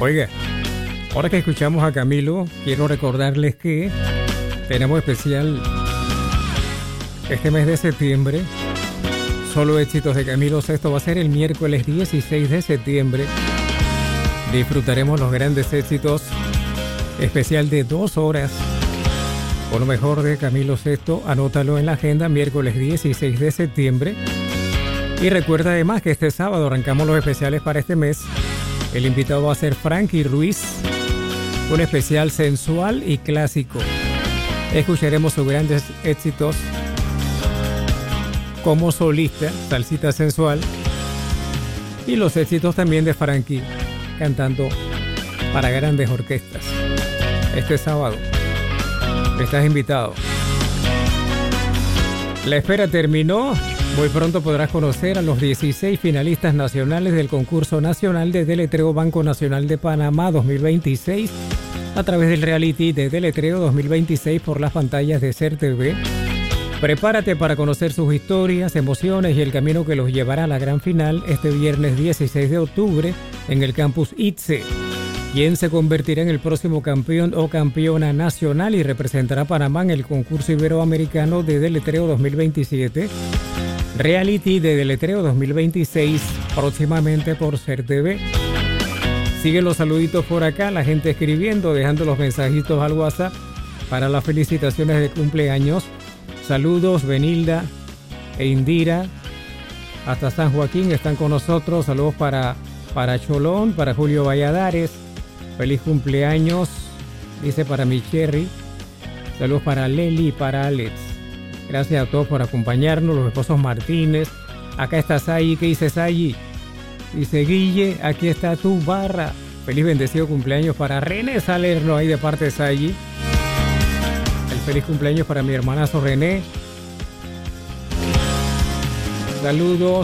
Oiga, ahora que escuchamos a Camilo, quiero recordarles que tenemos especial este mes de septiembre. Solo éxitos de Camilo Sesto. Va a ser el miércoles 16 de septiembre. Disfrutaremos los grandes éxitos. Especial de 2 horas. Con lo mejor de Camilo Sesto. Anótalo en la agenda, miércoles 16 de septiembre. Y recuerda además que este sábado arrancamos los especiales para este mes. El invitado va a ser Frankie Ruiz. Un especial sensual y clásico. Escucharemos sus grandes éxitos como solista, salsita sensual, y los éxitos también de Frankie cantando para grandes orquestas. Este sábado estás invitado. La espera terminó. Muy pronto podrás conocer a los 16 finalistas nacionales del concurso nacional de deletreo Banco Nacional de Panamá 2026 a través del reality de deletreo 2026 por las pantallas de SER TV. Prepárate para conocer sus historias, emociones y el camino que los llevará a la gran final este viernes 16 de octubre en el campus ITSE. ¿Quién se convertirá en el próximo campeón o campeona nacional y representará a Panamá en el concurso iberoamericano de deletreo 2027? Reality de deletreo 2026 próximamente por SER TV. Siguen los saluditos por acá, la gente escribiendo, dejando los mensajitos al WhatsApp para las felicitaciones de cumpleaños. Saludos, Benilda e Indira. Hasta San Joaquín están con nosotros. Saludos para Cholón, para Julio Valladares. Feliz cumpleaños, dice para mi Cherry. Saludos para Leli y para Alex. Gracias a todos por acompañarnos, los esposos Martínez. Acá está Sayi. ¿Qué dice Sayi? Dice Guille, aquí está tu barra. Feliz bendecido cumpleaños para René Salerno, ahí de parte de Sayi. El feliz cumpleaños para mi hermanazo René. Saludos.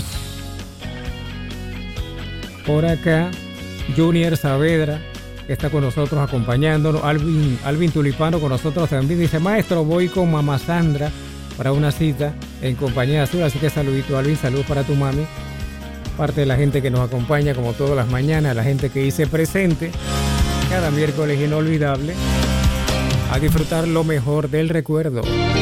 Por acá, Junior Saavedra, que está con nosotros acompañándonos. Alvin Tulipano con nosotros también. Dice, maestro, voy con mamá Sandra para una cita en compañía azul. Así que saludito, Alvin. Saludos para tu mami. Parte de la gente que nos acompaña como todas las mañanas. La gente que dice presente cada miércoles inolvidable. A disfrutar lo mejor del recuerdo.